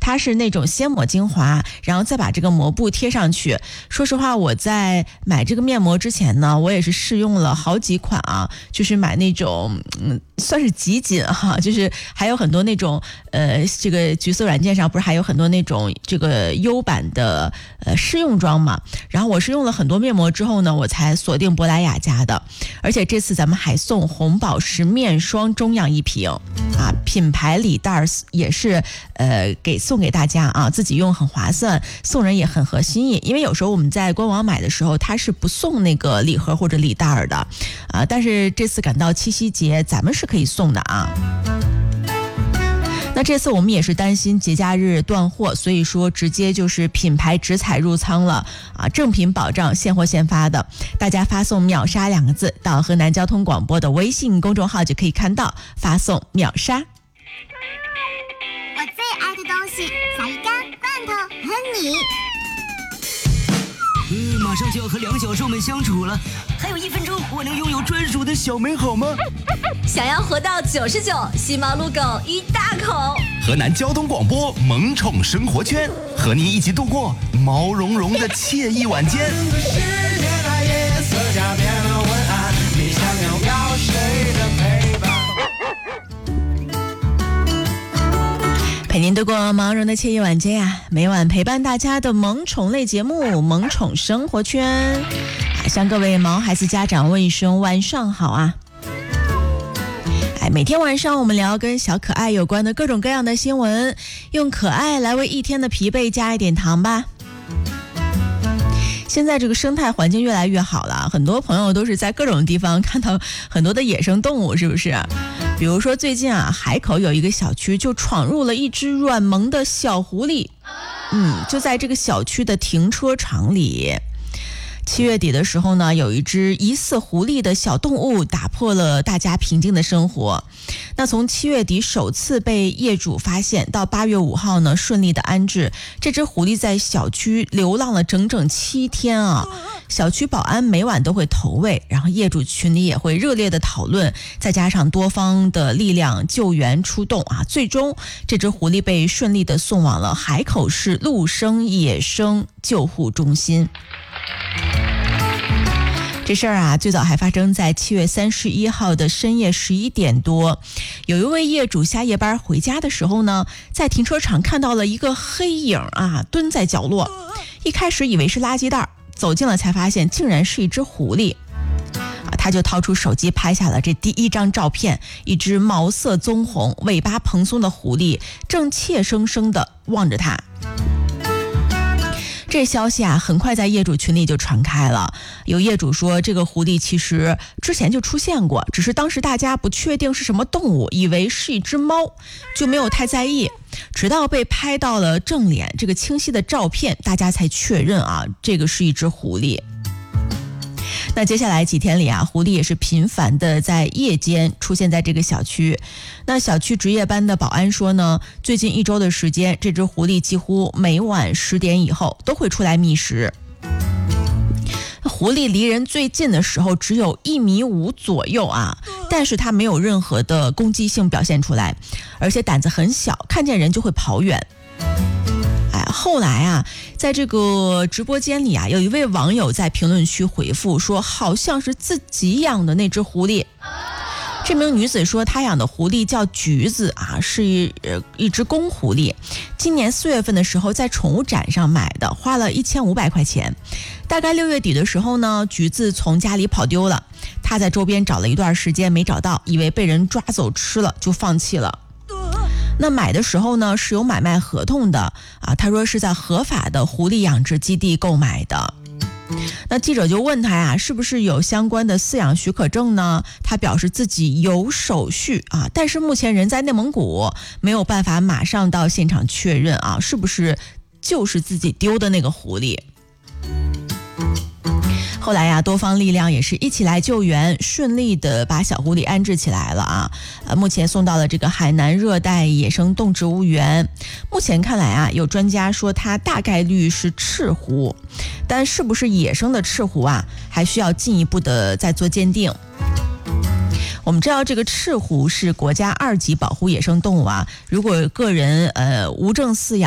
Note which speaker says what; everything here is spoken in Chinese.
Speaker 1: 它是那种先抹精华，然后再把这个膜布贴上去。说实话，我在买这个面膜之前呢，我也是试用了好几款啊，就是买那种算是极紧哈，就是还有很多那种这个橘色软件上不是还有很多那种这个优版的试用装嘛。然后我是用了很多面膜之后呢，我才锁定珀莱雅家的，而且这次咱们还送红宝石面霜中样1瓶啊，品牌礼袋也是送给大家啊，自己用很划算，送人也很合心意。因为有时候我们在官网买的时候，它是不送那个礼盒或者礼袋的啊，但是这次赶到七夕节，咱们是可以送的啊。那这次我们也是担心节假日断货，所以说直接就是品牌直采入仓了啊，正品保障，现货现发的。大家发送秒杀2个字到河南交通广播的微信公众号就可以看到，发送秒杀。
Speaker 2: 我最爱的东西，小鱼干、罐头和你。
Speaker 3: 马上就要和两小兽们相处了，还有1分钟，我能拥有专属的小美好吗？
Speaker 4: 想要活到99，吸猫撸狗1大口。
Speaker 5: 河南交通广播萌宠生活圈，和你一起度过毛茸茸的惬意晚间。
Speaker 1: 陪您度过毛绒的惬意晚间呀，每晚陪伴大家的萌宠类节目萌宠生活圈，向各位毛孩子家长问一声晚上好啊。每天晚上我们聊跟小可爱有关的各种各样的新闻，用可爱来为一天的疲惫加一点糖吧。现在这个生态环境越来越好了，很多朋友都是在各种地方看到很多的野生动物，是不是？比如说最近啊，海口有一个小区就闯入了一只软萌的小狐狸，就在这个小区的停车场里。7月底的时候呢，有一只疑似狐狸的小动物打破了大家平静的生活。那从7月底首次被业主发现，到8月5号呢顺利的安置，这只狐狸在小区流浪了整整7天啊。小区保安每晚都会投喂，然后业主群里也会热烈的讨论，再加上多方的力量救援出动啊，最终这只狐狸被顺利的送往了海口市陆生野生救护中心。这事儿啊，最早还发生在7月31号的深夜11点多，有一位业主下夜班回家的时候呢，在停车场看到了一个黑影啊，蹲在角落。一开始以为是垃圾袋，走近了才发现竟然是一只狐狸。他就掏出手机拍下了这第一张照片，一只毛色棕红、尾巴蓬松的狐狸正怯生生地望着他。这消息啊，很快在业主群里就传开了。有业主说，这个狐狸其实之前就出现过，只是当时大家不确定是什么动物，以为是一只猫，就没有太在意。直到被拍到了正脸这个清晰的照片，大家才确认啊，这个是一只狐狸。那接下来几天里啊，狐狸也是频繁的在夜间出现在这个小区。那小区值夜班的保安说呢，最近1周的时间，这只狐狸几乎每晚10点以后都会出来觅食。狐狸离人最近的时候只有1.5米左右啊，但是它没有任何的攻击性表现出来，而且胆子很小，看见人就会跑远。后来啊，在这个直播间里啊，有一位网友在评论区回复说，好像是自己养的那只狐狸。这名女子说，她养的狐狸叫橘子啊，是一只公狐狸。今年4月份的时候，在宠物展上买的，花了1500块钱。大概6月底的时候呢，橘子从家里跑丢了，她在周边找了一段时间没找到，以为被人抓走吃了，就放弃了。那买的时候呢，是有买卖合同的啊，他说是在合法的狐狸养殖基地购买的。那记者就问他呀，是不是有相关的饲养许可证呢？他表示自己有手续啊，但是目前人在内蒙古，没有办法马上到现场确认啊，是不是就是自己丢的那个狐狸。后来呀，多方力量也是一起来救援，顺利的把小狐狸安置起来了啊。目前送到了这个海南热带野生动植物园。目前看来啊，有专家说它大概率是赤狐，但是不是野生的赤狐啊，还需要进一步的再做鉴定。我们知道这个赤狐是国家2级保护野生动物啊，如果个人无证饲养